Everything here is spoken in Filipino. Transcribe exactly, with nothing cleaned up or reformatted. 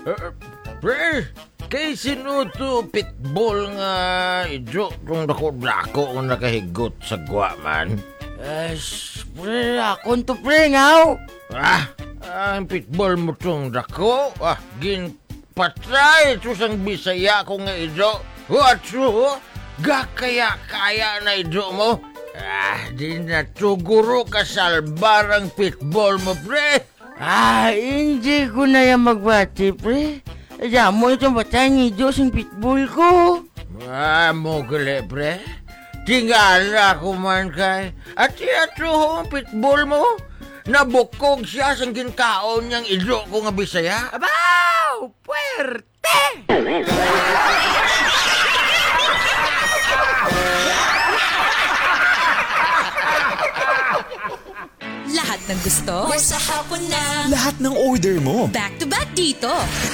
Uh, pre, kay sino to pitbull nga idyo kung dako-dako kung nakahigot sa gwa man? Eh, pre, akon to pre, ngaw. Ah, ang pitbull mo tong dako? Ah, ginpatray ito sang Bisaya ko nga idyo. What true? Gakaya-kaya na idyo mo? Ah, di na tuguro ka salbarang pitbull mo, pre. Ah, hindi ko na yan magbati, pre. Diyan mo itong batay ni Diyos ang pitbull ko. Ah, mo gali, pre. Tingala ko man kay. At siya true ang pitbull mo. Nabukog siya sang ginkaon niyang idyo ko nga Bisaya. Abaw! Puerte! Lahat ng gusto, Sa hapon na Lahat ng order mo. back to back dito.